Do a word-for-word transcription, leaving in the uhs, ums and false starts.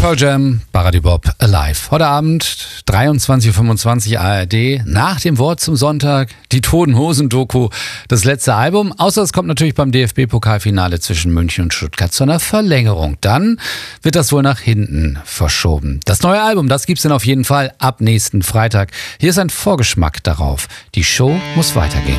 Pearl Jam, Paradibop, Alive. Heute Abend, dreiundzwanzig Uhr fünfundzwanzig, A R D. Nach dem Wort zum Sonntag, die Toten Hosen-Doku, das letzte Album. Außer es kommt natürlich beim D F B-Pokalfinale zwischen München und Stuttgart zu einer Verlängerung. Dann wird das wohl nach hinten verschoben. Das neue Album, das gibt's dann auf jeden Fall ab nächsten Freitag. Hier ist ein Vorgeschmack darauf. Die Show muss weitergehen.